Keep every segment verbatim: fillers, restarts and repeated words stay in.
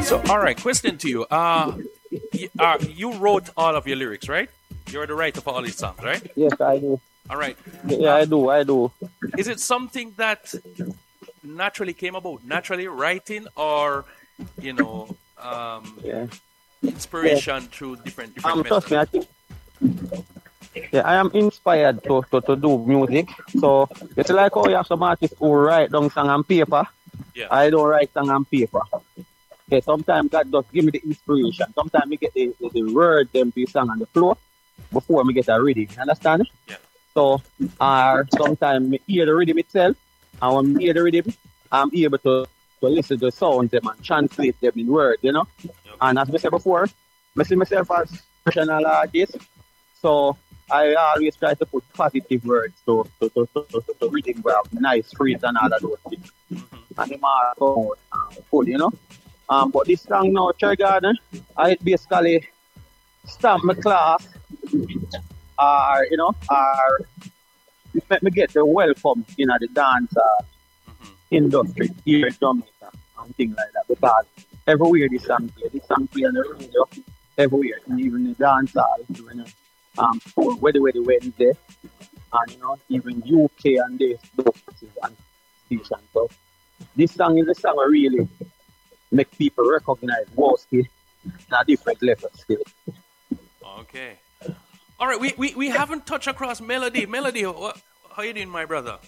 So, all right, question to you. Uh, y- uh, you wrote all of your lyrics, right? You're the writer for all these songs, right? Yes, I do. All right. Yeah, Uh, I do. I do. is it something that naturally came about, naturally writing, or you know, um, Yeah. inspiration through different different Um, trust methods? me, I think. Yeah, I am inspired to, to, to do music. So it's like how you have some artists who write down song on paper. Yeah. I don't write song on paper. Okay, sometimes God just give me the inspiration. Sometimes me get the, the, the word them be song on the floor before me get a rhythm. You understand? Yeah. So or sometimes me hear the rhythm itself, and when me hear the rhythm, I'm able to, to listen to the sounds them and translate them in words, you know. Yep. And as I said before, I see myself as professional artist. So I always try to put positive words to to to to, to, to rhythm grab, nice phrase and all of those things. Mm-hmm. And them are so uh, good, you know. Um, but this song now, Cherry Garden, I basically stamp my class, or you know, or let me get the welcome in the dance uh, Mm-hmm. industry here in Jamaica and things like that. Because everywhere this song play, this song play on the radio, everywhere, and even the dance hall, even uh, um, for Weddy Weddy Wednesday, and you know, even U K and this, those places and stations. So this song is a song that really make people recognize Woski at a different level still. Okay. All right. We, we we haven't touched across Melody. Melody, what, how you doing, my brother?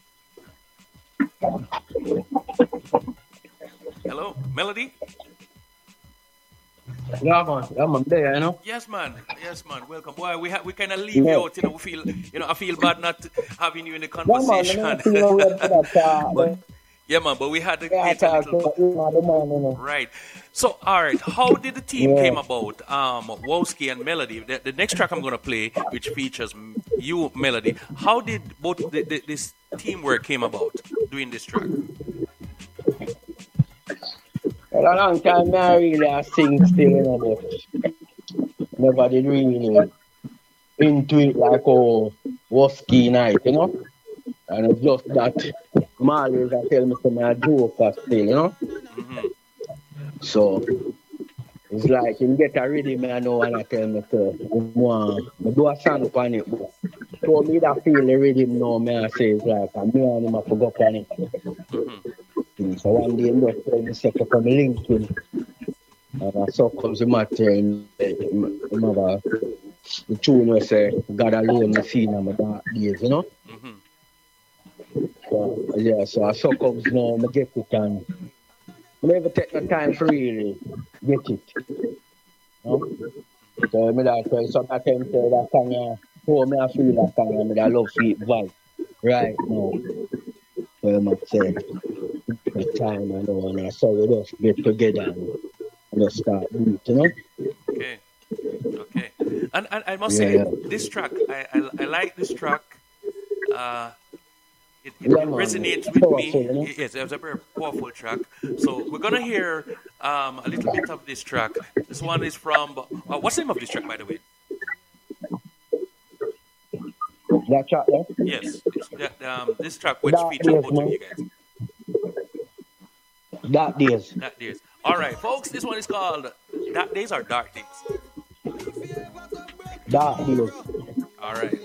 Hello, Melody. Yeah, man. Yeah, man. There, you know. Yes, man. Yes, man. Welcome. Boy, we ha- we kind of leave Yeah. you out. You know, we feel you know I feel bad not having you in the Yeah, man, conversation. I feel no way for that. Uh, But yeah, man. But we had to yeah, create a talk little. to you know, the man, you know. Right. So, all right. How did the team Yeah. came about? Um, Woski and Melody. The, the next track I'm going to play, which features m- you, Melody. How did both the, the, this teamwork came about doing this track? Well, a long time I really I sing still, you know, but never did really into it like oh Woski night, you know. And it's just that Marley's I tell me some a joker still, you know. Hmm. So it's like you get a rhythm I know and I tell me to you want me do a song upon it. But so me that feel the rhythm now me I say it's like and me and him I forgot upon it. Hmm. So one day him just tell me say to come linking and uh, so comes the matter in uh, the tune we say God alone me seen in my dark days, you know. Hmm. So yeah, so I so comes now me get it and never take no time for really get it. You know? So me like tell sometimes say that song uh, how me I feel that song and me I love feel it vibe right now. So I must say the time I know and I saw we just get together and just start do it, you know? Okay. Okay. And, and I must Yeah, say, yeah. this track, I, I, I like this track. Uh, it, it, Yeah it man, resonates with powerful, me. you know? Y- Yes, it was a very powerful track. So we're gonna hear um, a little bit of this track. This one is from. Uh, what's the name of this track, by the way? That chat there? Yes, it's that, um, this track which Dark features days, both of man. you guys. Dark days. That days. All right, folks. This one is called That Days or Dark Days. Dark days. All right.